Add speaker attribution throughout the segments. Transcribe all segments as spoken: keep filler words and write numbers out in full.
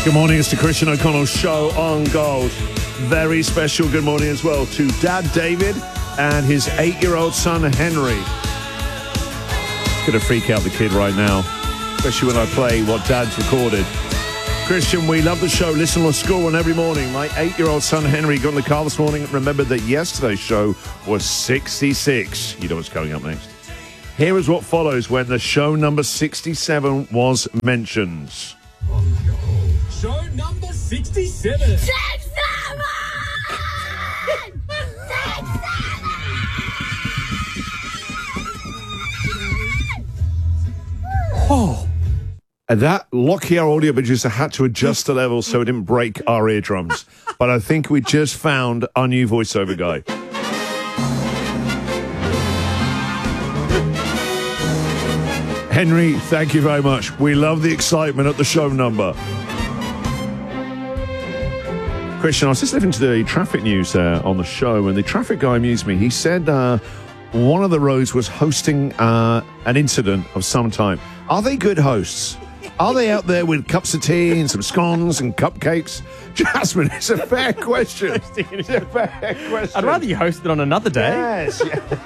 Speaker 1: Good morning, it's the Christian O'Connell Show on Gold. Very special good morning as well to Dad David and his eight-year-old son Henry. Gonna freak out the kid right now, especially when I play what Dad's recorded. Christian, we love the show. Listen to the school one every morning. My eight-year-old son Henry got in the car this morning and remembered that yesterday's show was sixty-six. You know what's coming up next. Here is what follows when the show number sixty-seven was mentioned.
Speaker 2: Show number sixty-seven.
Speaker 3: Six, seven! Six, seven!
Speaker 1: Oh. And that Lockyer audio producer had to adjust the level so it didn't break our eardrums. But I think we just found our new voiceover guy. Henry, thank you very much. We love the excitement at the show number. Christian, I was just listening to the traffic news uh, on the show, and the traffic guy amused me. He said uh, one of the roads was hosting uh, an incident of some type. Are they good hosts? Are they out there with cups of tea and some scones and cupcakes? Jasmine, it's a fair question. It's a fair question.
Speaker 4: I'd rather you host it on another day.
Speaker 1: Yes.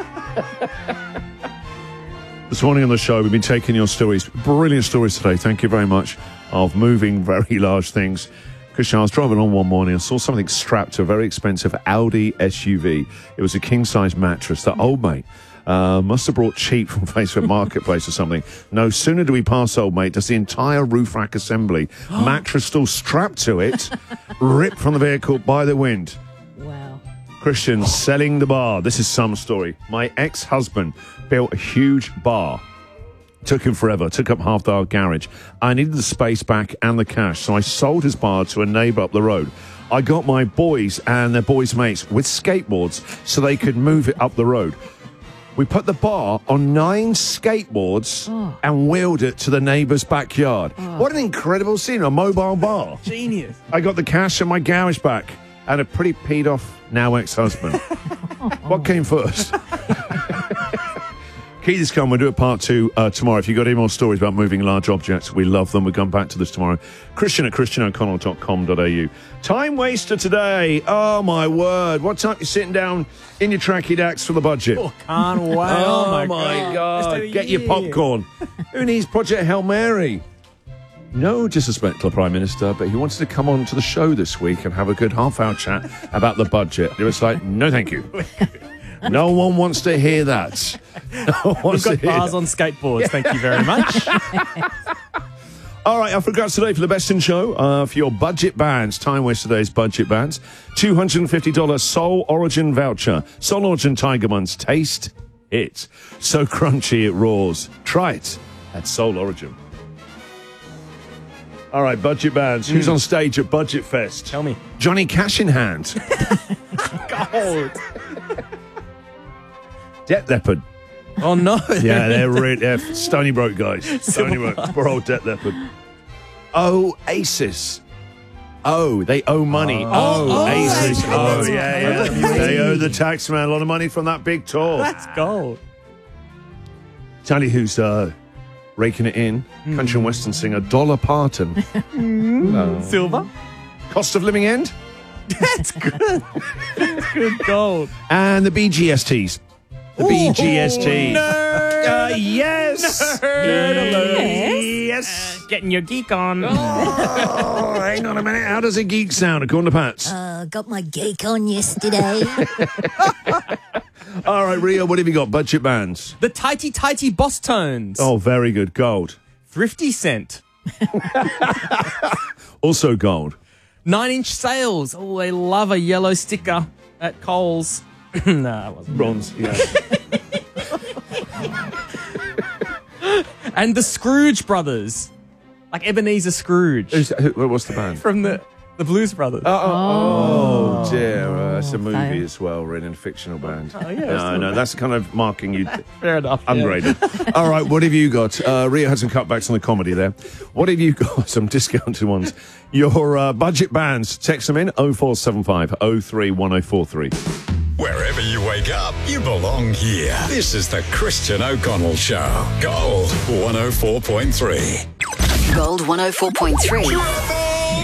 Speaker 1: This morning on the show, we've been taking your stories. Brilliant stories today. Thank you very much. Of moving very large things. Christian, I was driving on one morning and saw something strapped to a very expensive Audi S U V. It was a king-size mattress that old mate uh, must have brought cheap from Facebook Marketplace or something. No sooner do we pass old mate, does the entire roof rack assembly, mattress still strapped to it, ripped from the vehicle by the wind.
Speaker 3: Wow.
Speaker 1: Christian selling the bar. This is some story. My ex-husband built a huge bar. Took him forever, took up half the garage. I needed the space back and the cash, so I sold his bar to a neighbour up the road. I got my boys and their boys' mates with skateboards so they could move it up the road. We put the bar on nine skateboards oh. and wheeled it to the neighbour's backyard. Oh. What an incredible scene, a mobile bar.
Speaker 4: Genius.
Speaker 1: I got the cash and my garage back and a pretty peed off now ex-husband. What came first? Keep this coming. We'll do a part two uh, tomorrow. If you've got any more stories about moving large objects, we love them. We'll come back to this tomorrow. Christian at christian o'connell dot com dot a u. Time waster today. Oh, my word. What time are you sitting down in your tracky dacks for the budget?
Speaker 4: Oh, can't wait.
Speaker 1: Oh,
Speaker 4: oh, my
Speaker 1: my
Speaker 4: God.
Speaker 1: God. Get your popcorn. Who needs Project Hail Mary? No disrespect to the Prime Minister, but he wanted to come on to the show this week and have a good half-hour chat about the budget. It was like, no, thank you. No one wants to hear that. No one wants
Speaker 4: We've got
Speaker 1: to hear
Speaker 4: bars
Speaker 1: that.
Speaker 4: on skateboards. Thank you very much.
Speaker 1: All right, our congrats today for the best in show. Uh, for your budget bands, time waste today's budget bands. two hundred fifty dollars Soul Origin voucher. Soul Origin Tiger Buns. Taste it. So crunchy it roars. Try it at Soul Origin. All right, budget bands. Mm. Who's on stage at Budget Fest?
Speaker 4: Tell me.
Speaker 1: Johnny Cash in hand.
Speaker 4: God.
Speaker 1: Debt Leopard.
Speaker 4: Oh, no.
Speaker 1: Yeah, they're, really, they're Stony Broke guys. Stony Broke. Poor old Debt Leopard. Oasis. Oh, they owe money.
Speaker 4: Oh,
Speaker 1: Oh,
Speaker 4: oh,
Speaker 1: Oasis.
Speaker 4: that's
Speaker 1: Oh, yeah, yeah. They owe the tax man a lot of money from that big tour.
Speaker 4: That's gold.
Speaker 1: Tell you who's uh, raking it in. Mm. Country and Western singer Dolly Parton.
Speaker 4: Mm. Oh. Silver.
Speaker 1: Cost of living end.
Speaker 4: That's good. That's good gold.
Speaker 1: And the B G S Ts. The B G S T.
Speaker 4: No.
Speaker 1: Uh, yes.
Speaker 4: Nerd alert.
Speaker 1: Yes.
Speaker 4: Uh, getting your geek on.
Speaker 1: Oh, hang on a minute. How does a geek sound, according to Pats?
Speaker 3: Uh, got my geek on yesterday.
Speaker 1: All right, Rio, what have you got? Budget bands.
Speaker 4: The Tighty Tighty Boss Tones.
Speaker 1: Oh, very good. Gold.
Speaker 4: Thrifty Cent.
Speaker 1: Also gold.
Speaker 4: Nine Inch Sales. Oh, they love a yellow sticker at Coles. No, it wasn't.
Speaker 1: Bronze, yeah.
Speaker 4: And the Scrooge Brothers. Like Ebenezer Scrooge.
Speaker 1: Who's, who, what's the band?
Speaker 4: From the, the Blues Brothers.
Speaker 1: Oh, oh, oh dear. Uh, it's a movie
Speaker 3: okay.
Speaker 1: as well, written a fictional band.
Speaker 4: Oh, yeah,
Speaker 1: no, no, that's kind of marking you
Speaker 4: Fair enough.
Speaker 1: ungraded. Yeah. All right, what have you got? Uh, Rio had some cutbacks on the comedy there. What have you got? Some discounted ones. Your uh, budget bands, text them in oh four seven five oh three one oh four three.
Speaker 5: Wherever you wake up, you belong here. This is the Christian O'Connell Show. Gold one oh four point three.
Speaker 6: Gold one oh four point three.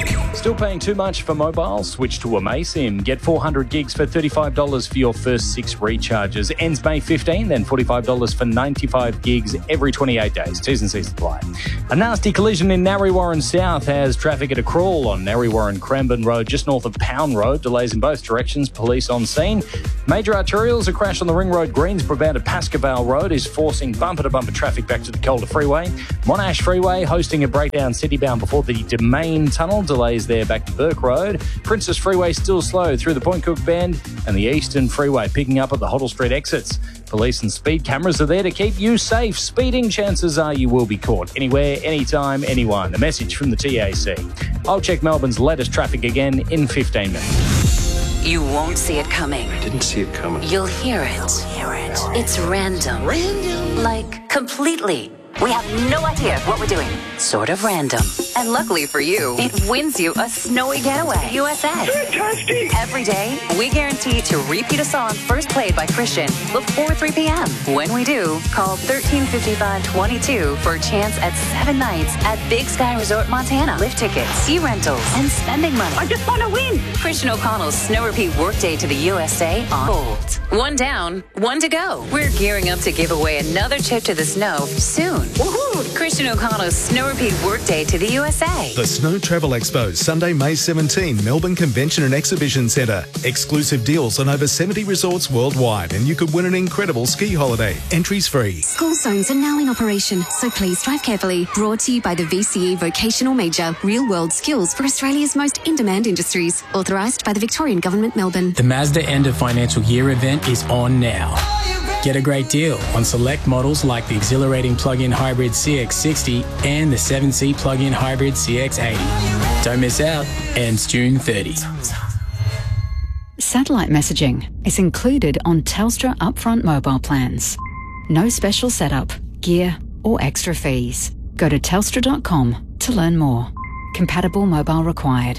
Speaker 6: Still paying too much for mobile? Switch to Amaysim. Get four hundred gigs for thirty-five dollars for your first six recharges. Ends May fifteenth, then forty-five dollars for ninety-five gigs every twenty-eight days. T's and C's apply. A nasty collision in Narre Warren South has traffic at a crawl on Narre Warren Cranbourne Road, just north of Pound Road. Delays in both directions. Police on scene. Major arterials, a crash on the Ring Road Greensboro bound at Pascavale Road is forcing bumper-to-bumper traffic back to the Calder Freeway. Monash Freeway hosting a breakdown city-bound before the Domain Tunnel. Delays there back to Burke Road. Princess Freeway still slow through the Point Cook Bend, and the Eastern Freeway picking up at the Hoddle Street exits. Police and speed cameras are there to keep you safe. Speeding, chances are you will be caught. Anywhere, anytime, anyone. A message from the T A C. I'll check Melbourne's latest traffic again in fifteen minutes.
Speaker 7: You won't see it coming.
Speaker 8: Didn't see it coming.
Speaker 7: You'll hear it. Hear it. It's random. Random? Like, completely. We have no idea what we're doing. Sort of random. And luckily for you, it wins you a snowy getaway. U S A.
Speaker 9: Fantastic!
Speaker 7: Every day, we guarantee to repeat a song first played by Christian before three p.m. When we do, call thirteen fifty-five twenty-two for a chance at seven nights at Big Sky Resort Montana. Lift tickets, ski rentals, and spending money.
Speaker 9: I just want to win!
Speaker 7: Christian O'Connell's Snow Repeat Workday to the U S A on hold. One down, one to go. We're gearing up to give away another trip to the snow soon. Woohoo! Christian O'Connell's Snow Repeat Workday to the U S A.
Speaker 10: The Snow Travel Expo, Sunday, May seventeenth, Melbourne Convention and Exhibition Centre. Exclusive deals on over seventy resorts worldwide, and you could win an incredible ski holiday. Entries free.
Speaker 11: School zones are now in operation, so please drive carefully. Brought to you by the V C E Vocational Major. Real-world skills for Australia's most in-demand industries. Authorised by the Victorian Government, Melbourne.
Speaker 12: The Mazda End of Financial Year event is on now. Get a great deal on select models like the exhilarating plug-in hybrid C X sixty and the seven seat plug-in hybrid C X eighty. Don't miss out. Ends June thirtieth.
Speaker 13: Satellite messaging is included on Telstra upfront mobile plans. No special setup, gear or extra fees. Go to telstra dot com to learn more. Compatible mobile required.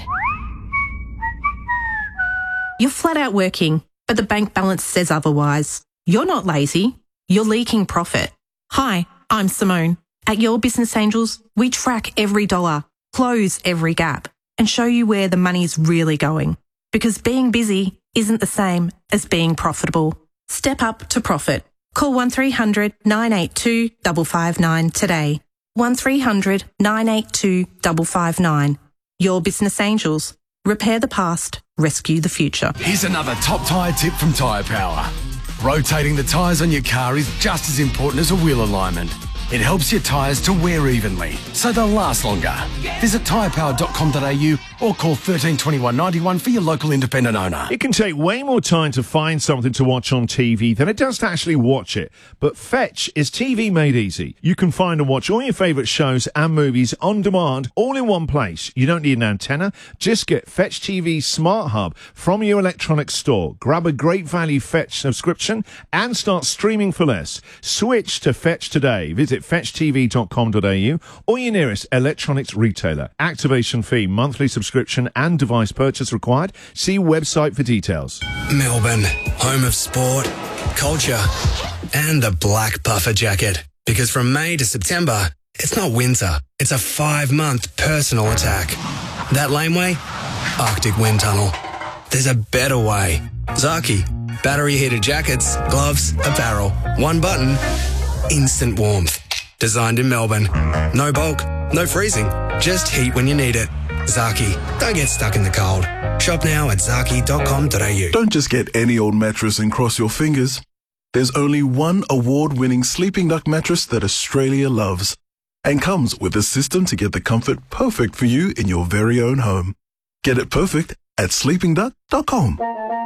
Speaker 14: You're flat out working, but the bank balance says otherwise. You're not lazy. You're leaking profit. Hi, I'm Simone. At Your Business Angels, we track every dollar, close every gap, and show you where the money's really going. Because being busy isn't the same as being profitable. Step up to profit. Call one three hundred nine eight two five five nine today. one three hundred nine eight two five five nine. Your Business Angels. Repair the past, rescue the future.
Speaker 15: Here's another top tyre tip from Tyre Power. Rotating the tyres on your car is just as important as a wheel alignment. It helps your tyres to wear evenly, so they'll last longer. Visit tyre power dot com dot a u or call thirteen twenty-one ninety-one for your local independent owner.
Speaker 1: It can take way more time to find something to watch on T V than it does to actually watch it. But Fetch is T V made easy. You can find and watch all your favourite shows and movies on demand, all in one place. You don't need an antenna. Just get Fetch T V Smart Hub from your electronics store. Grab a great value Fetch subscription and start streaming for less. Switch to Fetch today. Visit fetch t v dot com dot a u or your nearest electronics retailer. Activation fee, monthly subscription and device purchase required. See website for details.
Speaker 16: Melbourne, home of sport, culture and the black puffer jacket. Because from May to September, it's not winter. It's a five-month personal attack. That laneway? Arctic Wind Tunnel. There's a better way. Zaki. Battery-heated jackets, gloves, apparel. One button. Instant warmth. Designed in Melbourne. No bulk, no freezing, just heat when you need it. Zaki, don't get stuck in the cold. Shop now at zaki dot com dot a u.
Speaker 17: Don't just get any old mattress and cross your fingers. There's only one award-winning Sleeping Duck mattress that Australia loves and comes with a system to get the comfort perfect for you in your very own home. Get it perfect at sleeping duck dot com.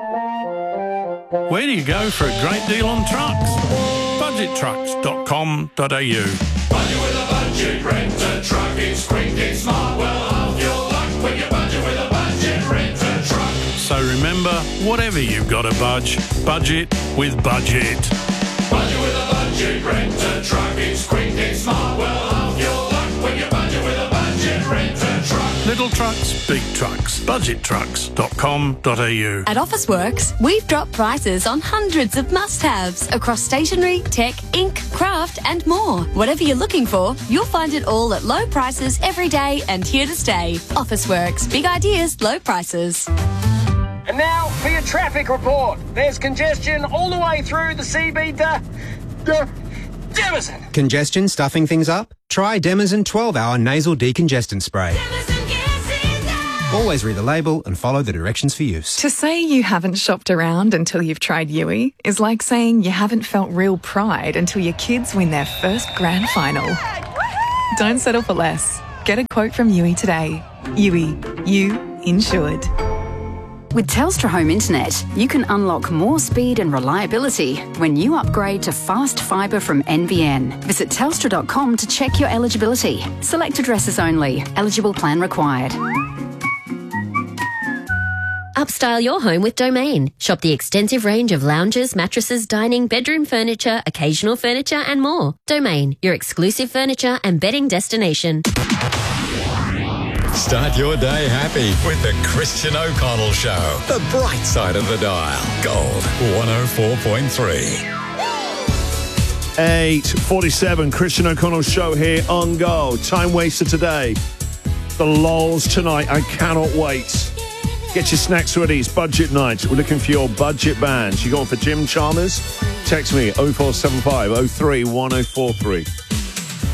Speaker 18: Where do you go for a great deal on trucks? budget trucks dot com dot a u.
Speaker 2: Budget with a budget, rent a truck, it's quick, it's smart, well half your luck when you budget with a budget, rent a truck.
Speaker 18: So remember, whatever you've got to budge, budget with Budget.
Speaker 2: Budget with a budget, rent a truck, it's quick, it's smart, well half your luck when you budget with a budget, rent a truck.
Speaker 18: Little trucks, big trucks. budget trucks dot com dot a u.
Speaker 8: At Officeworks, we've dropped prices on hundreds of must-haves across stationery, tech, ink, craft and more. Whatever you're looking for, you'll find it all at low prices every day and here to stay. Officeworks, big ideas, low prices.
Speaker 9: And now for your traffic report. There's congestion all the way through the C B to... to Demazin.
Speaker 19: Congestion stuffing things up? Try Demazin twelve hour nasal decongestant spray. Always read the label and follow the directions for use.
Speaker 20: To say you haven't shopped around until you've tried Yui is like saying you haven't felt real pride until your kids win their first grand final. Don't settle for less. Get a quote from Yui today. Yui, you insured.
Speaker 13: With Telstra Home Internet, you can unlock more speed and reliability when you upgrade to fast fibre from N B N. Visit telstra dot com to check your eligibility. Select addresses only. Eligible plan required.
Speaker 21: Upstyle your home with Domain. Shop the extensive range of lounges, mattresses, dining, bedroom furniture, occasional furniture and more. Domain, your exclusive furniture and bedding destination.
Speaker 5: Start your day happy with the Christian O'Connell Show. The bright side of the dial. Gold one oh four point three.
Speaker 1: eight forty-seven, Christian O'Connell Show here on Gold. Time waster today. The lols tonight. I cannot wait. Get your snacks ready. It's budget night. We're looking for your budget bands. You going for Jim Chalmers? Text me oh four seven five oh three one oh four three.